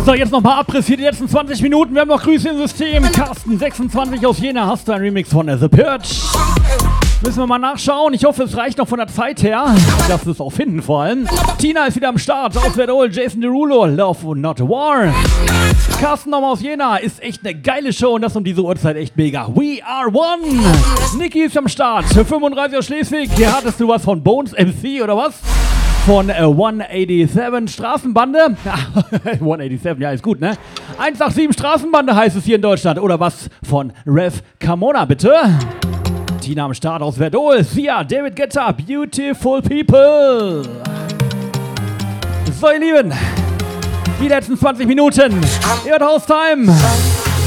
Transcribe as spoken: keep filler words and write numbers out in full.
So, jetzt nochmal Abriss hier die letzten zwanzig Minuten. Wir haben noch Grüße im System. Carsten sechsundzwanzig aus Jena. Hast du einen Remix von The Purge? Müssen wir mal nachschauen. Ich hoffe, es reicht noch von der Zeit her. Dass wir es auch finden vor allem. Tina ist wieder am Start. Aus Verdol, Jason Derulo. Love Not War. Carsten nochmal aus Jena. Ist echt eine geile Show und das um diese Uhrzeit echt mega. We are one. Niki ist am Start. fünfunddreißig aus Schleswig. Hier hattest du was von Bones M C oder was? Von äh, hundertsiebenundachtzig Straßenbande. hundertsiebenundachtzig, ja, ist gut, ne? hundertsiebenundachtzig Straßenbande heißt es hier in Deutschland. Oder was von Rev Camona, bitte? Tina am Start aus Verdol. Sia, David Guetta, Beautiful People. So, ihr Lieben, die letzten zwanzig Minuten. Ihr hört Haustime.